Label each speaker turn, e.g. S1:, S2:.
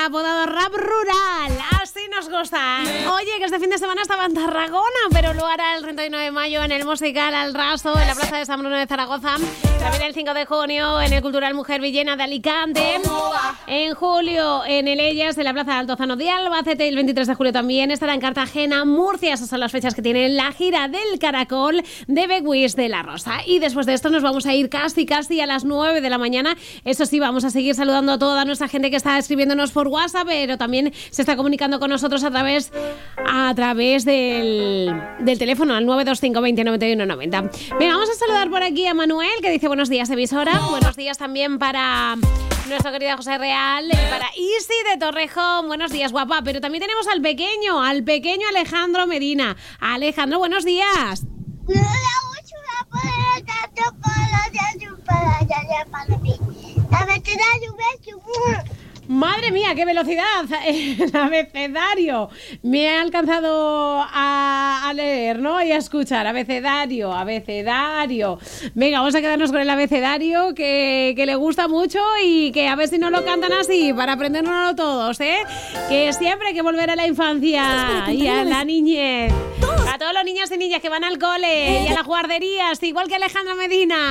S1: ha apodado Rap Rural. Así nos gusta. Oye, que este fin de semana estaba en Tarragona, pero lo hará el 31 de mayo en el Musical Al Raso, en la Plaza de San Bruno de Zaragoza. También el 5 de junio en el Cultural Mujer Villena de Alicante. En julio en el Ellas, en la Plaza de Altozano de Albacete. Y el 23 de julio también estará en Cartagena, Murcia. Esas son las fechas que tiene la gira del Caracol de Begwis de la Rosa. Y después de esto nos vamos a ir casi a las 9 de la mañana. Eso sí, vamos a seguir saludando a toda nuestra gente que está escribiéndonos por WhatsApp, pero también se está comunicando con nosotros a través del teléfono al 925 20 91 90. Venga, vamos a saludar por aquí a Manuel, que dice buenos días, emisora. Buenos días también para nuestro querido José Real y para Isi de Torrejón. Buenos días, guapa. Pero también tenemos al pequeño Alejandro Medina. Alejandro, buenos días. Madre mía, qué velocidad. El abecedario. Me ha alcanzado a leer, ¿no? Y a escuchar. Abecedario. Venga, vamos a quedarnos con el abecedario que le gusta mucho y que a ver si nos lo cantan así para aprendérnoslo todos, ¿eh? Que siempre hay que volver a la infancia y a la niñez. A todos los niños y niñas que van al cole y a las guarderías, igual que Alejandro Medina.